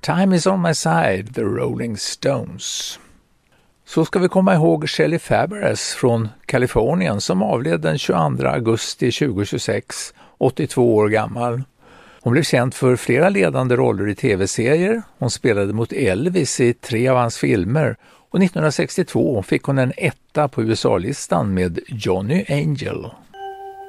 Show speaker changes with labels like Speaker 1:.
Speaker 1: Time is on my side, The Rolling Stones. Så ska vi komma ihåg Shelley Fabares från Kalifornien som avled den 22 augusti 2026, 82 år gammal. Hon blev känd för flera ledande roller i tv-serier. Hon spelade mot Elvis i 3 av hans filmer och 1962 fick hon en etta på USA-listan med Johnny Angel.